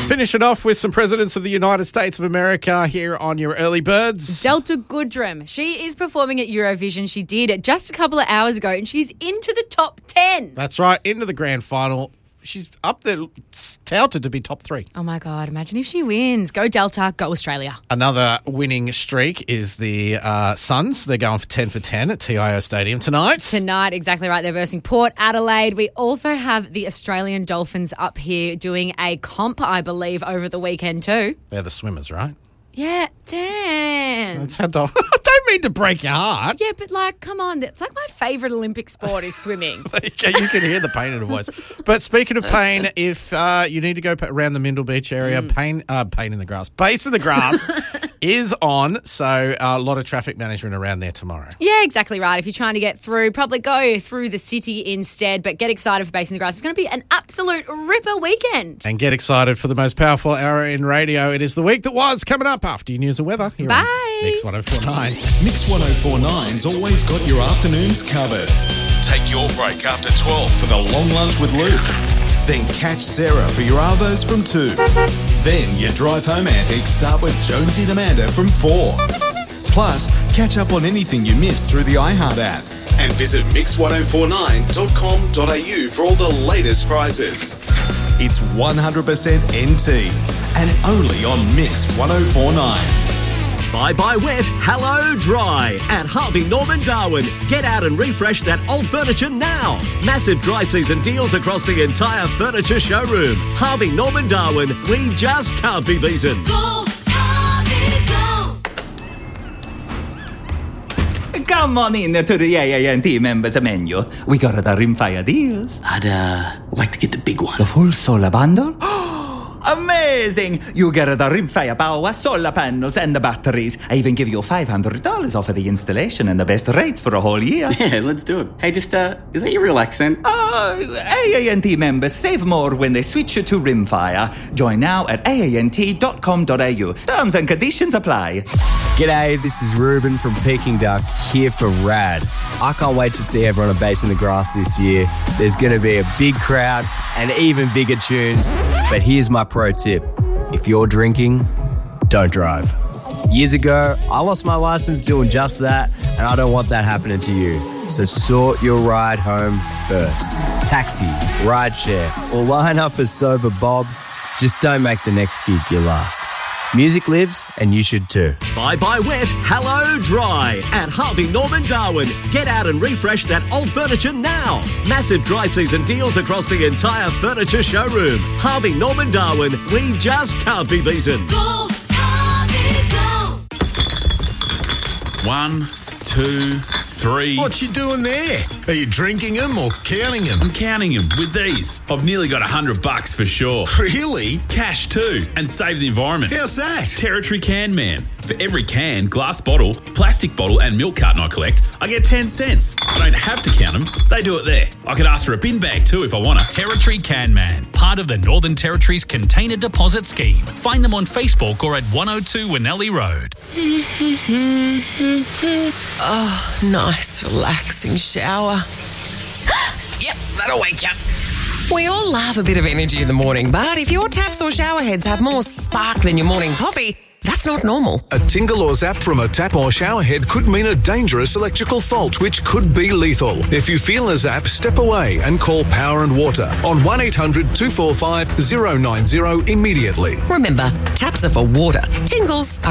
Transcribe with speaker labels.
Speaker 1: Finish it off with some presidents of the United States of America here on your early birds.
Speaker 2: Delta Goodrem. She is performing at Eurovision. She did just a couple of hours ago, and she's into the top 10.
Speaker 1: That's right, into the grand final. She's up there, touted to be top 3.
Speaker 2: Oh, my God. Imagine if she wins. Go Delta, go Australia.
Speaker 1: Another winning streak is the Suns. They're going for 10 for 10 at TIO Stadium tonight.
Speaker 2: Tonight, exactly right. They're versing Port Adelaide. We also have the Australian Dolphins up here doing a comp, I believe, over the weekend too.
Speaker 1: They're the swimmers, right?
Speaker 2: Yeah, Dan.
Speaker 1: That's how I don't mean to break your heart.
Speaker 2: Yeah, but come on. It's like my favourite Olympic sport is swimming.
Speaker 1: You can hear the pain in her voice. But speaking of pain, if you need to go around the Mindle Beach area, pain in the grass, Pace in the Grass is on. So a lot of traffic management around there tomorrow.
Speaker 2: Yeah, exactly right. If you're trying to get through, probably go through the city instead, but get excited for Pace in the Grass. It's going to be an absolute ripper weekend.
Speaker 1: And get excited for the most powerful hour in radio. It is the week that was coming up after your news and weather. Here
Speaker 2: Bye.
Speaker 1: on Mix 104.9.
Speaker 3: Mix 104.9's always got your afternoons covered. Take your break after 12 for the long lunch with Luke. Then catch Sarah for your Arvos from 2. Then your drive home antics start with Jonesy and Amanda from 4. Plus, catch up on anything you missed through the iHeart app. And visit mix1049.com.au for all the latest prizes. It's 100% NT and only on Mix 104.9.
Speaker 4: Bye-bye wet, hello dry at Harvey Norman Darwin. Get out and refresh that old furniture now. Massive dry season deals across the entire furniture showroom. Harvey Norman Darwin, we just can't be beaten.
Speaker 5: Go, Harvey, go.
Speaker 6: Come on in to the AANT members menu. We got the Rimfire deals.
Speaker 7: I'd like to get the big one.
Speaker 6: The full solar bundle? Amazing! You get the Rimfire power, solar panels and the batteries. I even give you $500 off of the installation and the best rates for a whole year.
Speaker 7: Yeah, let's do it. Hey, just, is that your real accent?
Speaker 6: AANT members save more when they switch to Rimfire. Join now at aant.com.au. Terms and conditions apply.
Speaker 8: G'day, this is Ruben from Peking Duck here for RAD. I can't wait to see everyone at Bass in the Grass this year. There's going to be a big crowd and even bigger tunes. But here's my pro tip. If you're drinking, don't drive. Years ago, I lost my license doing just that, and I don't want that happening to you. So sort your ride home first. Taxi, rideshare, or line up as Sober Bob. Just don't make the next gig your last. Music lives, and you should too.
Speaker 4: Bye-bye wet, hello dry at Harvey Norman Darwin. Get out and refresh that old furniture now. Massive dry season deals across the entire furniture showroom. Harvey Norman Darwin, we just can't be beaten.
Speaker 5: Go, Harvey, go.
Speaker 9: 1, 2, 3.
Speaker 3: What you doing there? Are you drinking them or counting them?
Speaker 9: I'm counting them with these. I've nearly got $100 for sure.
Speaker 3: Really?
Speaker 9: Cash too, and save the environment.
Speaker 3: How's that?
Speaker 9: Territory Can Man. For every can, glass bottle, plastic bottle and milk carton I collect, I get 10 cents. I don't have to count them. They do it there. I could ask for a bin bag too if I want to.
Speaker 10: Territory Can Man, part of the Northern Territory's Container Deposit Scheme. Find them on Facebook or at 102 Winnelli Road.
Speaker 11: Oh, nice, relaxing shower. Yep, that'll wake you. We all love a bit of energy in the morning, but if your taps or shower heads have more spark than your morning coffee, that's not normal.
Speaker 3: A tingle or zap from a tap or shower head could mean a dangerous electrical fault, which could be lethal. If you feel a zap, step away and call Power and Water on 1-800-245-090 immediately.
Speaker 11: Remember, taps are for water. Tingles are